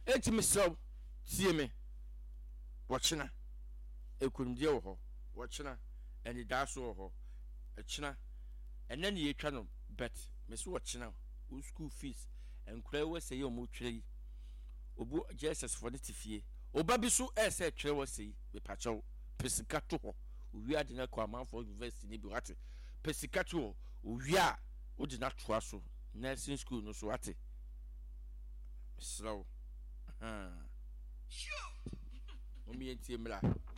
enti mesew tie me wɔkyena ekunimdie wɔ hɔ wɔkyena ɛne daaso wɔ hɔ ɛkyena ɛnɛ ne yɛtwa no bet mesi wɔkyena wo school fees nkura wɔ sɛ yɛ ɔmo twere yi obu Jesus for the tifie oba bi so ɛsɛ twere wɔ sɛ yi mepakyɛw pesika to hɔ owia de na kɔ amanfo university ni bi wate pesika to hɔ owia o de na toa so nursing school no so wate slow omi entie mla